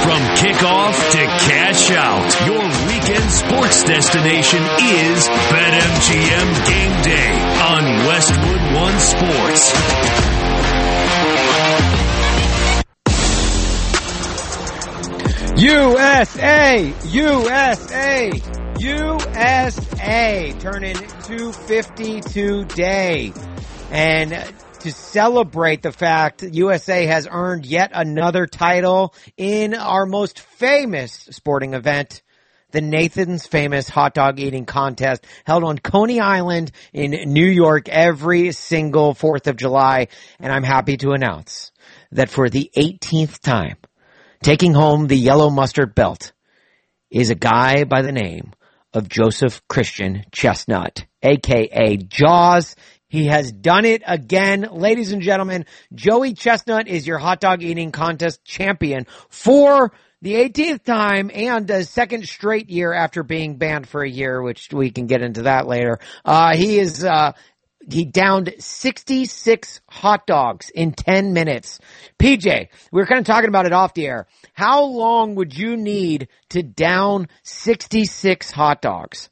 From kickoff to cash out, your weekend sports destination is BetMGM Game Day on Westwood One Sports. USA! Turning 250 today. And to celebrate the fact that USA has earned yet another title in our most famous sporting event, the Nathan's Famous Hot Dog Eating Contest, held on Coney Island in New York every single 4th of July. And I'm happy to announce that for the 18th time, taking home the yellow mustard belt is a guy by the name of Joseph Christian Chestnut, a.k.a. Jaws. He has done it again. Ladies and gentlemen, Joey Chestnut is your hot dog eating contest champion for the 18th time and a second straight year after being banned for a year, which we can get into that later. He downed 66 hot dogs in 10 minutes. PJ, we were kind of talking about it off the air. How long would you need to down 66 hot dogs?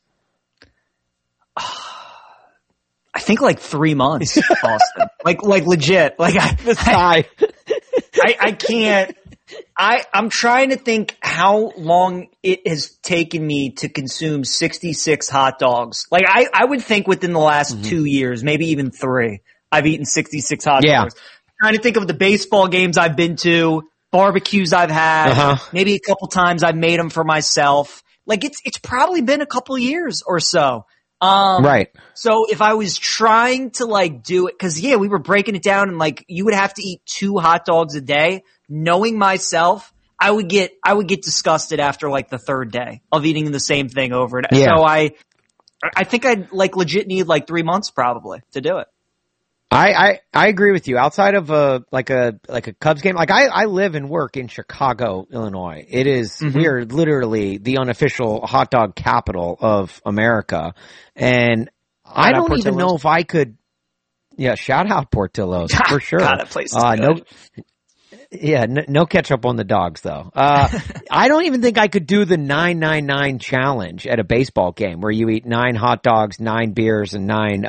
I think like 3 months, Austin. like legit. Like I can't. I'm trying to think how long it has taken me to consume 66 hot dogs. Like I would think within the last 2 years, maybe even 3, I've eaten 66 hot dogs. I'm trying to think of the baseball games I've been to, barbecues I've had, maybe a couple times I've made them for myself. Like it's probably been a couple years or so. Right. So if I was trying to like do it, cause we were breaking it down and like you would have to eat 2 hot dogs a day. Knowing myself, I would get disgusted after like the 3rd day of eating the same thing over and over. So I think I'd like legit need like 3 months probably to do it. I agree with you. Outside of a Cubs game, like I live and work in Chicago, Illinois. It is, we are literally the unofficial hot dog capital of America. And I don't even know if I could, shout out Portillo's for sure. God, that place is good. No ketchup on the dogs though. I don't even think I could do the 999 challenge at a baseball game where you eat 9 hot dogs, 9 beers, and 9,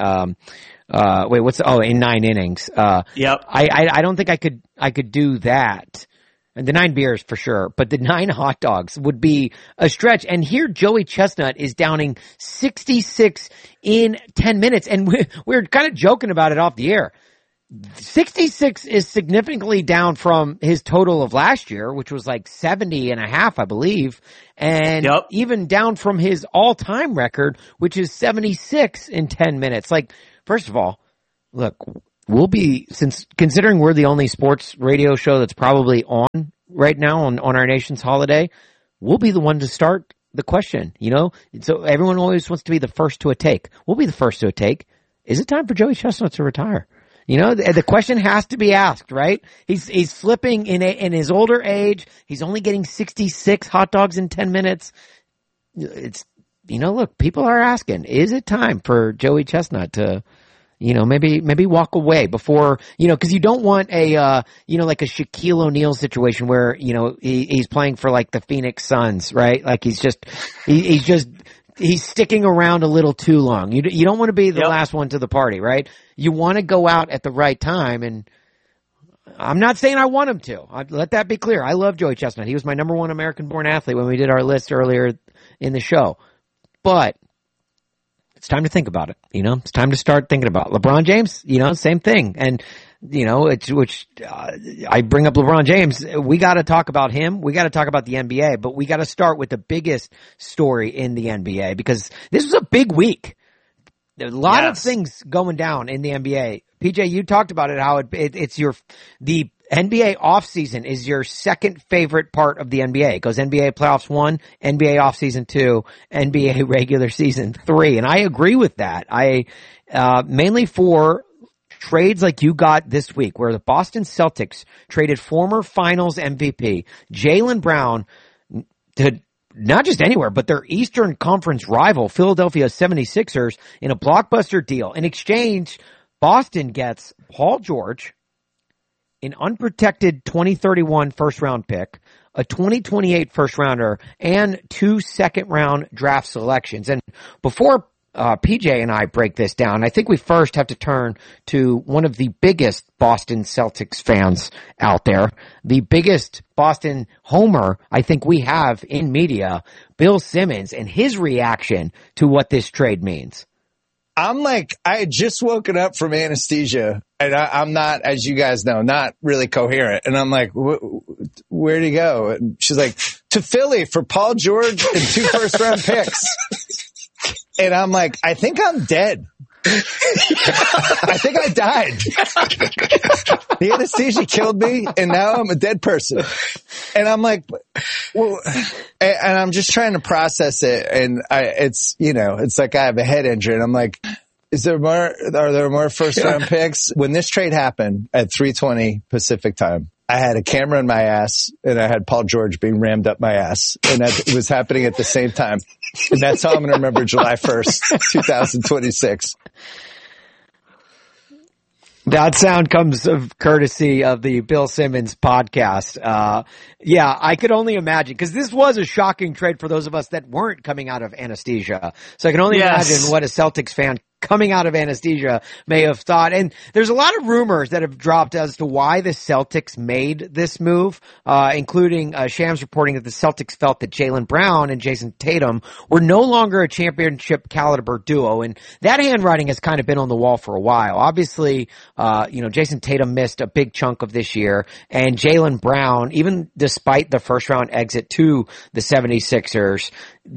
in 9 innings. Yep. I don't think I could do that. And the 9 beers for sure, but the 9 hot dogs would be a stretch. And here Joey Chestnut is downing 66 in 10 minutes. And we're kind of joking about it off the air. 66 is significantly down from his total of last year, which was like 70 and a half, I believe. And even down from his all-time record, which is 76 in 10 minutes. Like, first of all, look, considering we're the only sports radio show that's probably on right now on our nation's holiday, we'll be the one to start the question, So everyone always wants to be the first to a take. We'll be the first to a take. Is it time for Joey Chestnut to retire? The question has to be asked, right? He's slipping in his older age. He's only getting 66 hot dogs in 10 minutes. It's, look, people are asking, is it time for Joey Chestnut to, maybe walk away before, cause you don't want a, like a Shaquille O'Neal situation where, he's playing for like the Phoenix Suns, right? Like he's sticking around a little too long. You don't want to be the last one to the party, right? You want to go out at the right time, and I'm not saying I want him to. Let that be clear. I love Joey Chestnut. He was my number 1 American-born athlete when we did our list earlier in the show. But it's time to think about it. It's time to start thinking about it. LeBron James, same thing. And I bring up LeBron James. We got to talk about him. We got to talk about the NBA, but we got to start with the biggest story in the NBA because this was a big week. There's a lot of things going down in the NBA. PJ, you talked about it, how it's the NBA offseason is your second favorite part of the NBA. It goes NBA playoffs 1, NBA offseason 2, NBA regular season 3. And I agree with that. Mainly for trades like you got this week where the Boston Celtics traded former finals MVP Jaylen Brown to not just anywhere, but their Eastern Conference rival, Philadelphia 76ers, in a blockbuster deal. In exchange, Boston gets Paul George, an unprotected 2031 first round pick, a 2028 first rounder, and 2 second-round draft selections. And before PJ and I break this down, I think we first have to turn to one of the biggest Boston Celtics fans out there, the biggest Boston homer I think we have in media, Bill Simmons, and his reaction to what this trade means. I'm like, I had just woken up from anesthesia, and I'm not, as you guys know, not really coherent. And I'm like, where'd he go? And she's like, to Philly for Paul George and 2 first-round picks. And I'm like, I think I'm dead. I think I died. The anesthesia killed me, and now I'm a dead person. And I'm like, well, and I'm just trying to process it. And it's like I have a head injury. And I'm like, are there more first round picks? When this trade happened at 3:20 Pacific time, I had a camera in my ass, and I had Paul George being rammed up my ass. And that was happening at the same time. And that's how I'm going to remember July 1st, 2026. That sound comes of courtesy of the Bill Simmons podcast. Yeah, I could only imagine, because this was a shocking trade for those of us that weren't coming out of anesthesia. So I can only imagine what a Celtics fan coming out of anesthesia may have thought. And there's a lot of rumors that have dropped as to why the Celtics made this move, including Shams reporting that the Celtics felt that Jaylen Brown and Jason Tatum were no longer a championship caliber duo. And that handwriting has kind of been on the wall for a while. Obviously, Jason Tatum missed a big chunk of this year, and Jaylen Brown, even despite the first round exit to the 76ers,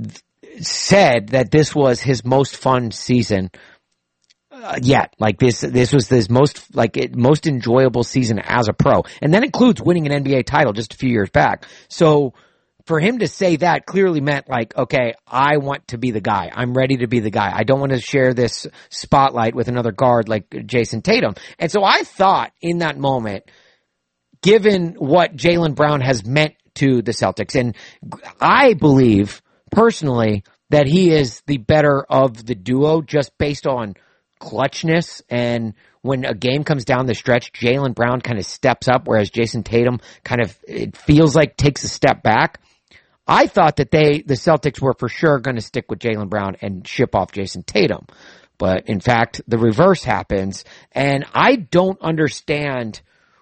said that this was his most fun season yet. Like this was his most enjoyable season as a pro. And that includes winning an NBA title just a few years back. So for him to say that clearly meant like, okay, I want to be the guy. I'm ready to be the guy. I don't want to share this spotlight with another guard like Jason Tatum. And so I thought in that moment, given what Jaylen Brown has meant to the Celtics, and I believe personally that he is the better of the duo just based on clutchness, and when a game comes down the stretch, Jaylen Brown kind of steps up, whereas Jason Tatum kind of, it feels like, takes a step back. I thought that the Celtics were for sure going to stick with Jaylen Brown and ship off Jason Tatum. But in fact, the reverse happens, and I don't understand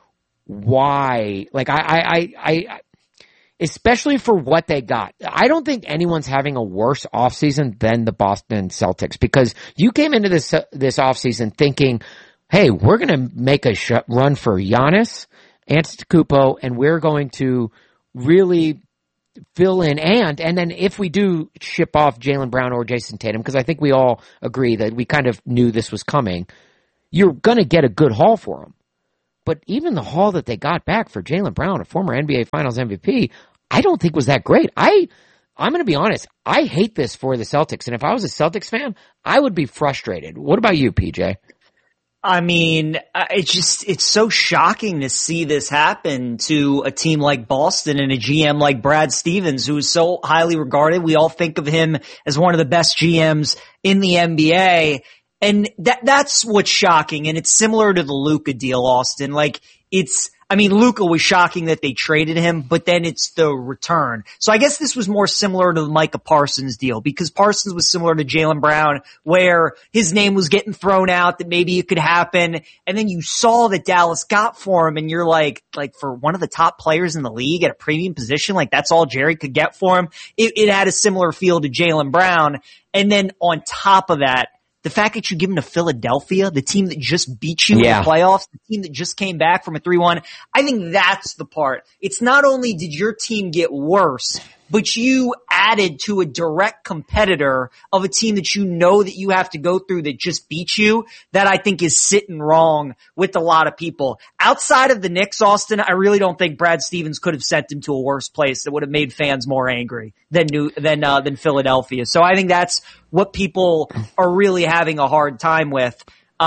why. Like, I especially for what they got. I don't think anyone's having a worse offseason than the Boston Celtics, because you came into this offseason thinking, hey, we're going to make a run for Giannis Antetokounmpo, and we're going to really fill in, and then if we do ship off Jaylen Brown or Jason Tatum, because I think we all agree that we kind of knew this was coming, you're going to get a good haul for them. But even the haul that they got back for Jaylen Brown, a former NBA Finals MVP, I don't think was that great. I'm going to be honest, I hate this for the Celtics, and if I was a Celtics fan, I would be frustrated. What about you, PJ? I mean, it's so shocking to see this happen to a team like Boston and a GM like Brad Stevens, who is so highly regarded. We all think of him as one of the best GMs in the NBA. And that's what's shocking. And it's similar to the Luka deal, Austin. Like, Luka was shocking that they traded him, but then it's the return. So I guess this was more similar to the Micah Parsons deal, because Parsons was similar to Jaylen Brown, where his name was getting thrown out that maybe it could happen. And then you saw that Dallas got for him, and you're like for one of the top players in the league at a premium position, like that's all Jerry could get for him. It had a similar feel to Jaylen Brown. And then on top of that, the fact that you give him to Philadelphia, the team that just beat you in the playoffs, the team that just came back from a 3-1, I think that's the part. It's not only did your team get worse, but you added to a direct competitor of a team that you know that you have to go through that just beat you, that I think is sitting wrong with a lot of people. Outside of the Knicks, Austin, I really don't think Brad Stevens could have sent him to a worse place that would have made fans more angry than Philadelphia. So I think that's what people are really having a hard time with.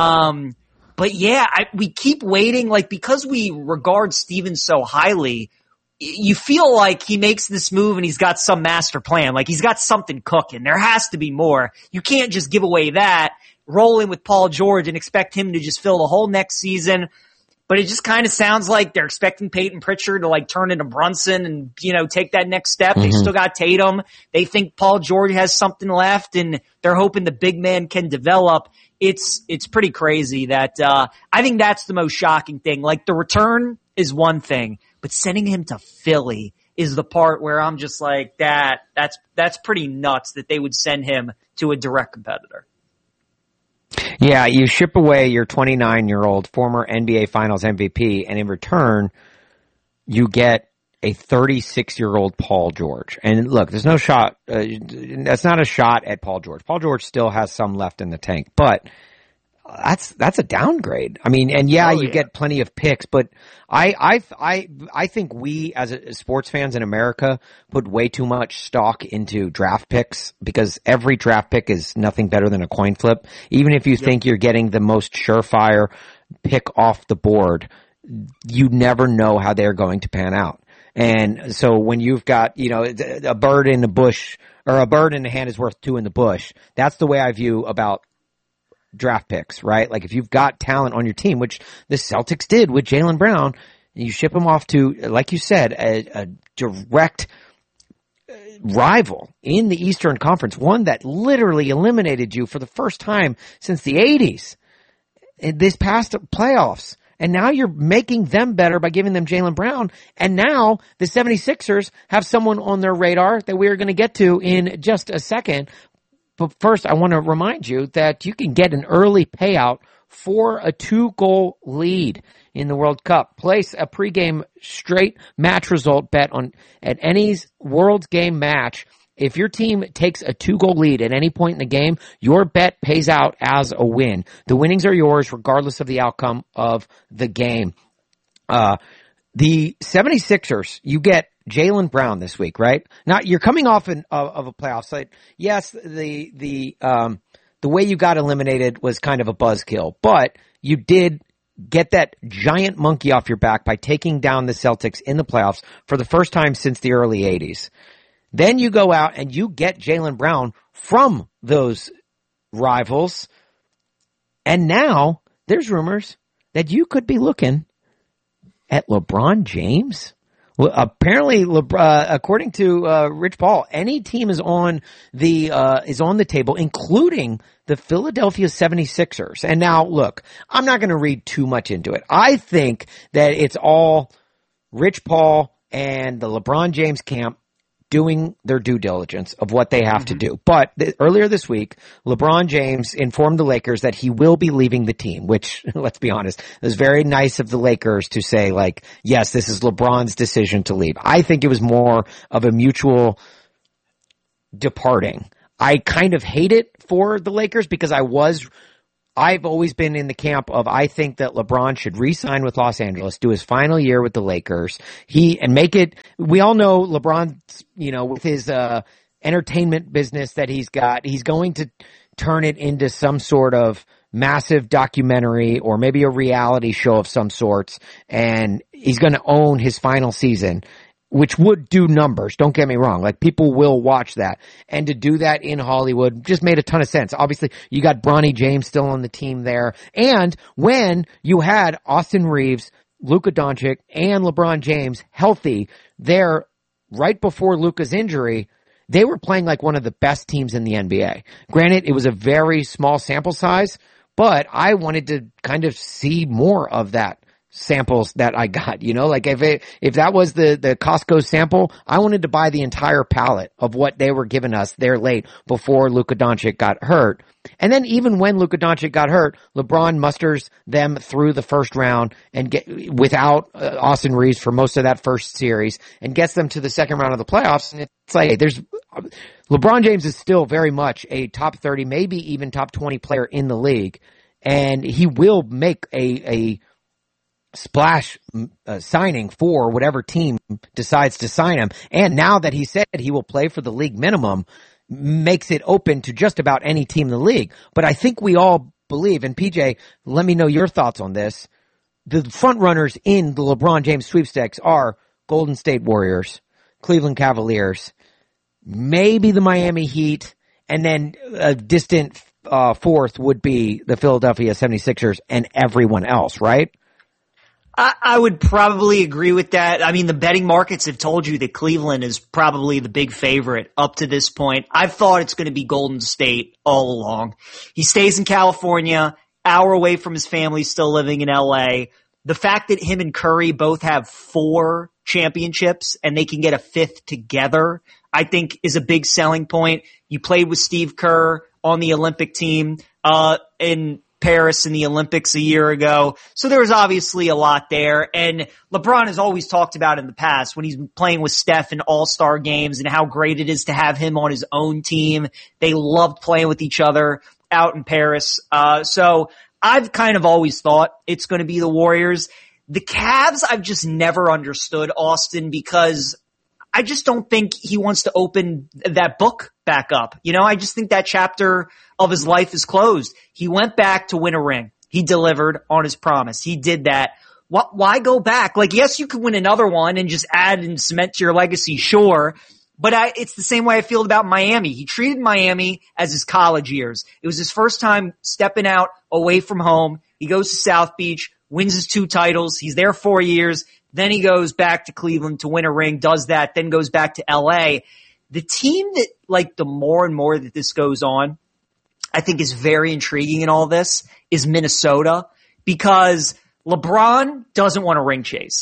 But yeah, we keep waiting, like, because we regard Stevens so highly, you feel like he makes this move and he's got some master plan. Like, he's got something cooking. There has to be more. You can't just give away that, roll in with Paul George and expect him to just fill the whole next season. but it just kind of sounds like they're expecting Peyton Pritchard to like turn into Brunson and, take that next step. They still got Tatum. They think Paul George has something left and they're hoping the big man can develop. It's pretty crazy that, I think that's the most shocking thing. Like the return is one thing, but sending him to Philly is the part where I'm just like that's pretty nuts that they would send him to a direct competitor. Yeah, you ship away your 29-year-old former NBA Finals MVP, and in return, you get a 36-year-old Paul George. And look, there's no shot, that's not a shot at Paul George. Paul George still has some left in the tank, but that's a downgrade. I mean, and you get plenty of picks, but I think we as sports fans in America put way too much stock into draft picks because every draft pick is nothing better than a coin flip. Even if you think you're getting the most surefire pick off the board, you never know how they're going to pan out. And so when you've got, a bird in the bush or a bird in the hand is worth two in the bush, that's the way I view about draft picks, right? Like if you've got talent on your team, which the Celtics did with Jaylen Brown, and you ship him off to, like you said, a direct rival in the Eastern Conference, one that literally eliminated you for the first time since the 80s in this past playoffs. And now you're making them better by giving them Jaylen Brown. And now the 76ers have someone on their radar that we're going to get to in just a second. But first, I want to remind you that you can get an early payout for a 2-goal lead in the World Cup. Place a pregame straight match result bet at any World Game match. If your team takes a 2-goal lead at any point in the game, your bet pays out as a win. The winnings are yours regardless of the outcome of the game. The 76ers, you get Jaylen Brown this week, right? Now you're coming off of a playoff site. Yes, the way you got eliminated was kind of a buzzkill, but you did get that giant monkey off your back by taking down the Celtics in the playoffs for the first time since the early 80s. Then you go out and you get Jaylen Brown from those rivals. And now there's rumors that you could be looking at LeBron James. Well, apparently, according to Rich Paul, any team is on the table, including the Philadelphia 76ers. And now, look, I'm not going to read too much into it. I think that it's all Rich Paul and the LeBron James camp doing their due diligence of what they have to do. But earlier this week, LeBron James informed the Lakers that he will be leaving the team, which, let's be honest, is very nice of the Lakers to say, like, yes, this is LeBron's decision to leave. I think it was more of a mutual departing. I kind of hate it for the Lakers because I've always been in the camp of I think that LeBron should re-sign with Los Angeles, do his final year with the Lakers. We all know LeBron's, with his entertainment business that he's got, he's going to turn it into some sort of massive documentary or maybe a reality show of some sorts, and he's going to own his final season, which would do numbers. Don't get me wrong. Like, people will watch that. And to do that in Hollywood just made a ton of sense. Obviously, you got Bronny James still on the team there. And when you had Austin Reeves, Luka Doncic, and LeBron James healthy there right before Luka's injury, they were playing like one of the best teams in the NBA. Granted, it was a very small sample size, but I wanted to kind of see more of that samples that I got, like if that was the Costco sample, I wanted to buy the entire pallet of what they were giving us there late before Luka Doncic got hurt. And then even when Luka Doncic got hurt, LeBron musters them through the first round and without Austin Reeves for most of that first series and gets them to the second round of the playoffs. And it's like, LeBron James is still very much a top 30, maybe even top 20 player in the league. And he will make a splash signing for whatever team decides to sign him. And now that he said he will play for the league minimum, makes it open to just about any team in the league. But I think we all believe, and PJ, let me know your thoughts on this, the front runners in the LeBron James sweepstakes are Golden State Warriors, Cleveland Cavaliers, maybe the Miami Heat, and then a distant fourth would be the Philadelphia 76ers and everyone else, right? I would probably agree with that. I mean, the betting markets have told you that Cleveland is probably the big favorite up to this point. I've thought it's going to be Golden State all along. He stays in California, hour away from his family, still living in LA. The fact that him and Curry both have 4 championships and they can get a 5th together, I think is a big selling point. You played with Steve Kerr on the Olympic team, in Paris in the Olympics a year ago. So there was obviously a lot there. And LeBron has always talked about in the past when he's playing with Steph in all-star games and how great it is to have him on his own team. They loved playing with each other out in Paris. So I've kind of always thought it's going to be the Warriors. The Cavs, I've just never understood, Austin, because I just don't think he wants to open that book back up. You know, I just think that chapter of his life is closed. He went back to win a ring. He delivered on his promise. He did that. Why go back? Like, yes, you could win another one and just add and cement to your legacy, sure. But it's the same way I feel about Miami. He treated Miami as his college years. It was his first time stepping out away from home. He goes to South Beach, wins his 2 titles. He's there 4 years. Then he goes back to Cleveland to win a ring, does that, then goes back to LA. The team that, like, the more and more that this goes on, I think is very intriguing in all this is Minnesota, because LeBron doesn't want a ring chase.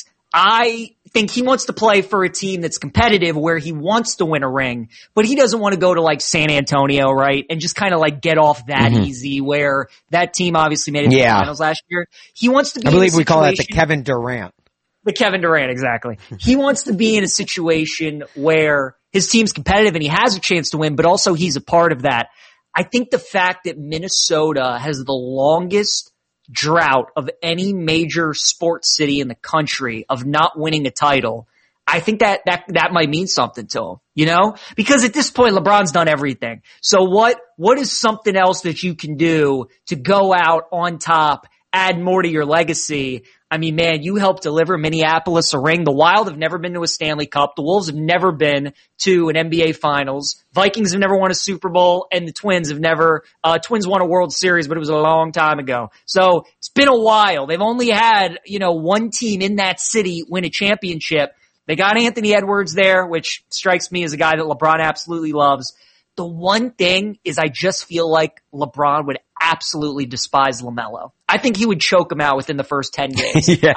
I think he wants to play for a team that's competitive where he wants to win a ring, but he doesn't want to go to like San Antonio, right? And just kind of like get off that easy, where that team obviously made it to the finals last year. He wants to be, I believe we call that the Kevin Durant. The Kevin Durant, exactly. He wants to be in a situation where his team's competitive and he has a chance to win, but also he's a part of that. I think the fact that Minnesota has the longest drought of any major sports city in the country of not winning a title, I think that might mean something to him, you know? Because at this point, LeBron's done everything. So what is something else that you can do to go out on top, add more to your legacy? I mean, man, you helped deliver Minneapolis a ring. The Wild have never been to a Stanley Cup. The Wolves have never been to an NBA Finals. Vikings have never won a Super Bowl, and the Twins have never, Twins won a World Series, but it was a long time ago. So it's been a while. They've only had, one team in that city win a championship. They got Anthony Edwards there, which strikes me as a guy that LeBron absolutely loves. The one thing is I just feel like LeBron would absolutely despise LaMelo. I think he would choke him out within the first 10 games. You know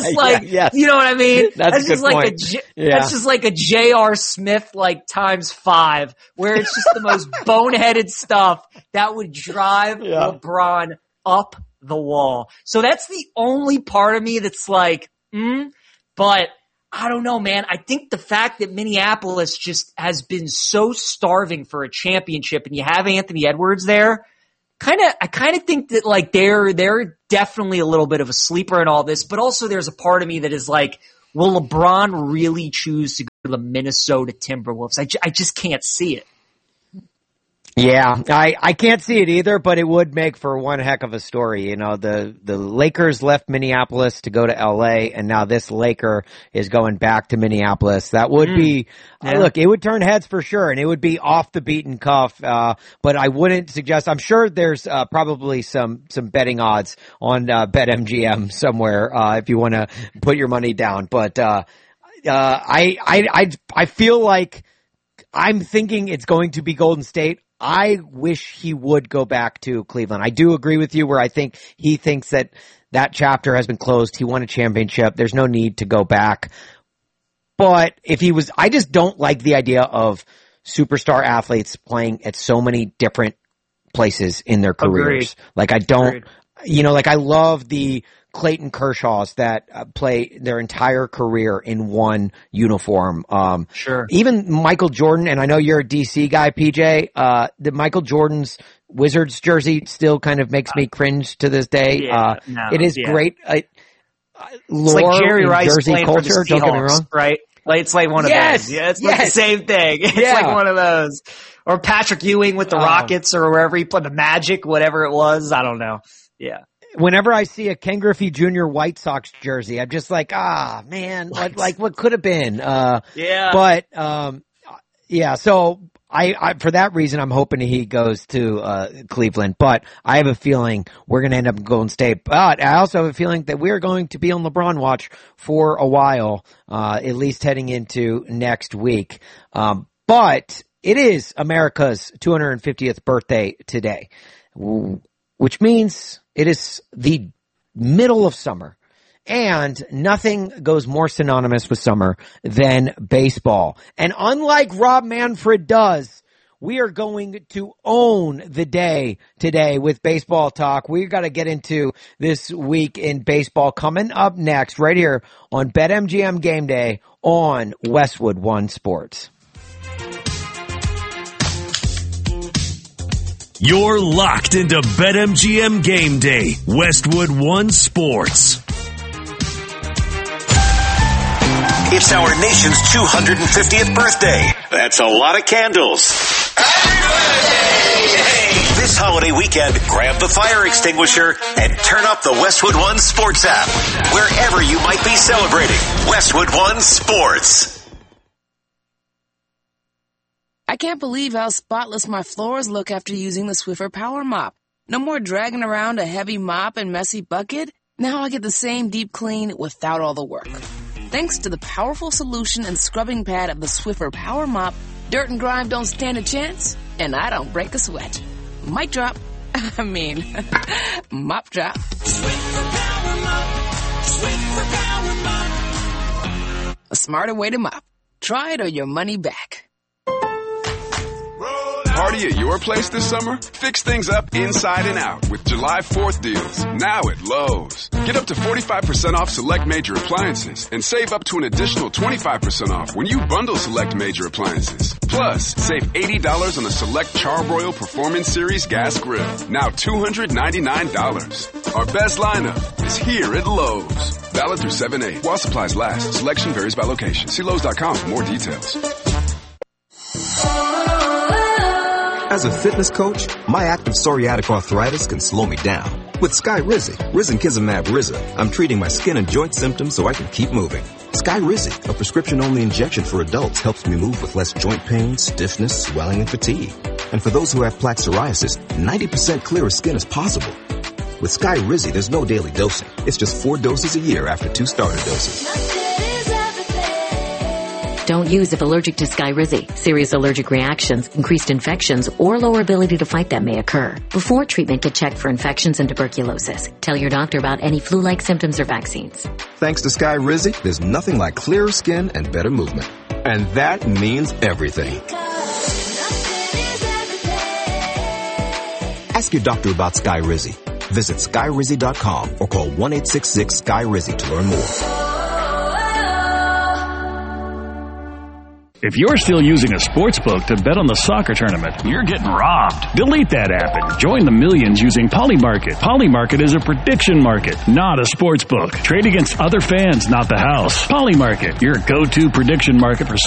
what I mean? That's just like that's just like a J.R. Smith like times 5, where it's just the most boneheaded stuff that would drive LeBron up the wall. So that's the only part of me that's like, but I don't know, man. I think the fact that Minneapolis just has been so starving for a championship, and you have Anthony Edwards there, I kind of think that like they're definitely a little bit of a sleeper in all this, but also there's a part of me that is like, will LeBron really choose to go to the Minnesota Timberwolves? I just can't see it. Yeah, I can't see it either, but it would make for one heck of a story. You know, the Lakers left Minneapolis to go to LA, and now this Laker is going back to Minneapolis. That would be, look, it would turn heads for sure, and it would be off the beaten cuff, but I wouldn't suggest, I'm sure there's, probably some betting odds on, BetMGM somewhere, if you want to put your money down. But, I feel like I'm thinking it's going to be Golden State. I wish he would go back to Cleveland. I do agree with you where I think he thinks that chapter has been closed. He won a championship. There's no need to go back. But if he was, I just don't like the idea of superstar athletes playing at so many different places in their careers. Agreed. Like I don't, I love the Clayton Kershaws that play their entire career in one uniform. Sure. Even Michael Jordan, and I know you're a DC guy, PJ, the Michael Jordan's Wizards jersey still kind of makes me cringe to this day. It is great. It's like Jerry Rice Jersey playing culture, for the Seahawks, don't get me wrong. Right? Like it's like one of those. Yeah, it's like the same thing. It's like one of those. Or Patrick Ewing with the Rockets or wherever he played, the Magic, whatever it was. I don't know. Yeah. Whenever I see a Ken Griffey Jr. White Sox jersey, I'm just like, man, what could have been? So for that reason, I'm hoping he goes to Cleveland, but I have a feeling we're going to end up in Golden State. But I also have a feeling that we're going to be on LeBron watch for a while, at least heading into next week. But it is America's 250th birthday today, which means it is the middle of summer. And nothing goes more synonymous with summer than baseball. And unlike Rob Manfred does, we are going to own the day today with baseball talk. We've got to get into this week in baseball coming up next right here on BetMGM Game Day on Westwood One Sports. You're locked into BetMGM Game Day, Westwood One Sports. It's our nation's 250th birthday. That's a lot of candles. Happy birthday! This holiday weekend, grab the fire extinguisher and turn up the Westwood One Sports app. Wherever you might be celebrating, Westwood One Sports. I can't believe how spotless my floors look after using the Swiffer Power Mop. No more dragging around a heavy mop and messy bucket. Now I get the same deep clean without all the work. Thanks to the powerful solution and scrubbing pad of the Swiffer Power Mop, dirt and grime don't stand a chance, and I don't break a sweat. Mic drop. Mop drop. Swiffer Power Mop. Swiffer Power Mop. A smarter way to mop. Try it or your money back. Party at your place this summer? Fix things up inside and out with July 4th deals, now at Lowe's. Get up to 45% off select major appliances and save up to an additional 25% off when you bundle select major appliances. Plus, save $80 on the select Char-Broil Performance Series gas grill, now $299. Our best lineup is here at Lowe's. Valid through 7/8. While supplies last, selection varies by location. See Lowe's.com for more details. As a fitness coach, my active psoriatic arthritis can slow me down. With Skyrizi, Risankizumab Riza, I'm treating my skin and joint symptoms so I can keep moving. Skyrizi, a prescription-only injection for adults, helps me move with less joint pain, stiffness, swelling, and fatigue. And for those who have plaque psoriasis, 90% clearer skin is possible. With Skyrizi, there's no daily dosing. It's just 4 doses a year after 2 starter doses. Don't use if allergic to Skyrizi. Serious allergic reactions, increased infections, or lower ability to fight them may occur. Before treatment, get checked for infections and tuberculosis. Tell your doctor about any flu-like symptoms or vaccines. Thanks to Skyrizi, there's nothing like clearer skin and better movement. And that means everything. Ask your doctor about Skyrizi. Visit Skyrizi.com or call 1-866-SKY-RIZI to learn more. If you're still using a sportsbook to bet on the soccer tournament, you're getting robbed. Delete that app and join the millions using Polymarket. Polymarket is a prediction market, not a sportsbook. Trade against other fans, not the house. Polymarket, your go-to prediction market for